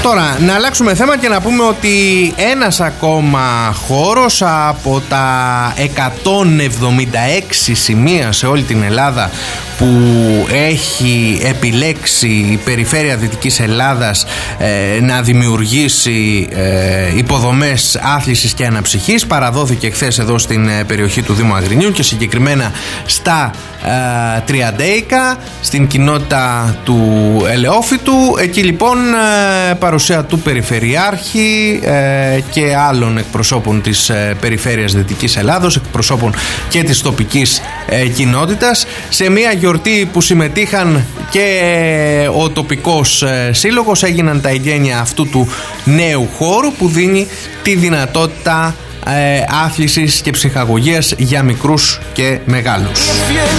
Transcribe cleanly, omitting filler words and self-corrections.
Τώρα, να αλλάξουμε θέμα και να πούμε ότι ένας ακόμα χώρος από τα 176 σημεία σε όλη την Ελλάδα που έχει επιλέξει η Περιφέρεια Δυτικής Ελλάδας να δημιουργήσει υποδομές άθλησης και αναψυχής παραδόθηκε χθες εδώ στην περιοχή του Δήμου Αγρινίου και συγκεκριμένα στα Τριαντέικα, στην κοινότητα του Ελαιόφυτου. Εκεί λοιπόν παρουσία του Περιφερειάρχη και άλλων εκπροσώπων της Περιφέρειας Δυτικής Ελλάδος, εκπροσώπων και της τοπικής κοινότητας, σε μια γιορτή που συμμετείχαν και ο τοπικός σύλλογος. Έγιναν τα εγγένεια αυτού του νέου χώρου που δίνει τη δυνατότητα άθλησης και ψυχαγωγίας για μικρούς και μεγάλους.